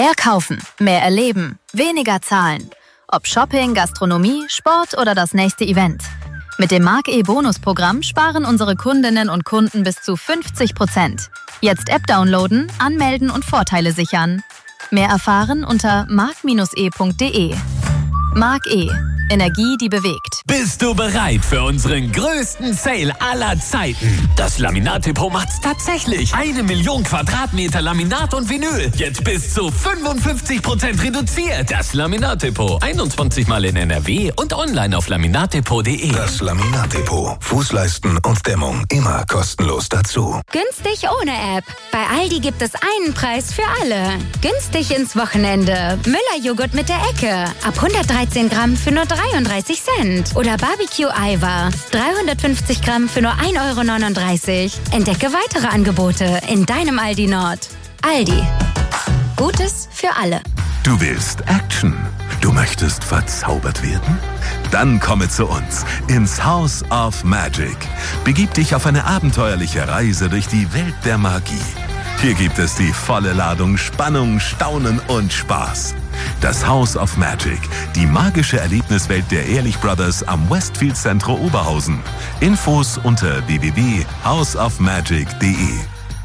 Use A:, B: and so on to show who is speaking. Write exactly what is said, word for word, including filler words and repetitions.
A: Mehr kaufen, mehr erleben, weniger zahlen. Ob Shopping, Gastronomie, Sport oder das nächste Event. Mit dem Mark-E-Bonus-Programm sparen unsere Kundinnen und Kunden bis zu fünfzig Prozent. Jetzt App downloaden, anmelden und Vorteile sichern. Mehr erfahren unter mark e punkt de. Mark E. Energie, die bewegt.
B: Bist du bereit für unseren größten Sale aller Zeiten? Das Laminat-Depot macht's tatsächlich. Eine Million Quadratmeter Laminat und Vinyl. Jetzt bis zu fünfundfünfzig Prozent reduziert. Das Laminat-Depot. einundzwanzig Mal in N R W und online auf laminatdepot punkt de.
C: Das Laminat-Depot. Fußleisten und Dämmung immer kostenlos dazu.
D: Günstig ohne App. Bei Aldi gibt es einen Preis für alle. Günstig ins Wochenende. Müller-Joghurt mit der Ecke. Ab hundertdreizehn Gramm für nur dreiunddreißig Cent. Oder Barbecue-Eiweiß. dreihundertfünfzig Gramm für nur ein Euro neununddreißig. Entdecke weitere Angebote in deinem Aldi Nord. Aldi. Gutes für alle.
C: Du willst Action? Du möchtest verzaubert werden? Dann komme zu uns ins House of Magic. Begib dich auf eine abenteuerliche Reise durch die Welt der Magie. Hier gibt es die volle Ladung Spannung, Staunen und Spaß. Das House of Magic, die magische Erlebniswelt der Ehrlich Brothers am Westfield Centro Oberhausen. Infos unter w w w punkt house of magic punkt de.